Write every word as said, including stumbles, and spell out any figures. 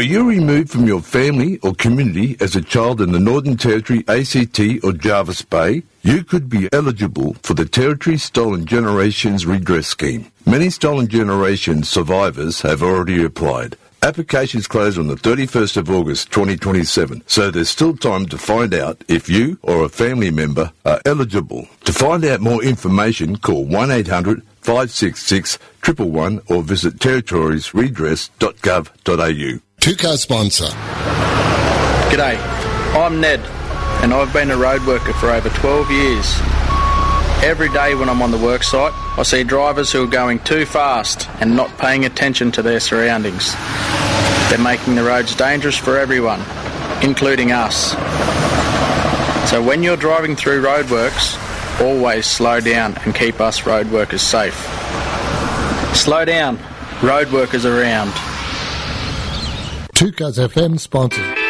you removed from your family or community as a child in the Northern Territory, A C T or Jervis Bay? You could be eligible for the Territory Stolen Generations Redress Scheme. Many Stolen Generations survivors have already applied. Applications close on the thirty-first of August twenty twenty-seven, so there's still time to find out if you or a family member are eligible. To find out more information, call one eight hundred five six six one one one or visit territories redress dot gov dot a u. Two-car sponsor. G'day, I'm Ned, and I've been a road worker for over twelve years. Every day when I'm on the worksite, I see drivers who are going too fast and not paying attention to their surroundings. They're making the roads dangerous for everyone, including us. So when you're driving through roadworks, always slow down and keep us road workers safe. Slow down, road workers around. Two Cars F M sponsors.